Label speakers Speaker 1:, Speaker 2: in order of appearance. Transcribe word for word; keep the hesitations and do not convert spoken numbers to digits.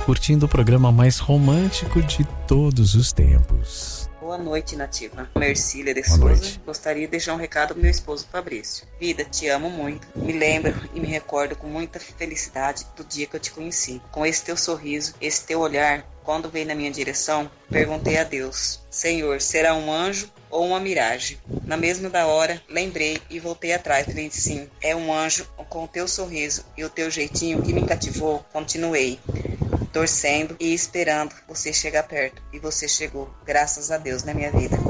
Speaker 1: curtindo o programa mais romântico de todos os tempos.
Speaker 2: Boa noite, Nativa. Mercília de
Speaker 1: Boa
Speaker 2: Souza.
Speaker 1: noite.
Speaker 2: Gostaria de deixar um recado pro meu esposo Fabrício. Vida, te amo muito. Me lembro e me recordo com muita felicidade do dia que eu te conheci. Com esse teu sorriso, esse teu olhar, quando veio na minha direção, perguntei a Deus: Senhor, será um anjo ou uma miragem? Na mesma da hora, lembrei e voltei atrás. Falei, sim, é um anjo com o teu sorriso e o teu jeitinho que me cativou. Continuei torcendo e esperando você chegar perto. E você chegou, graças a Deus, na minha vida.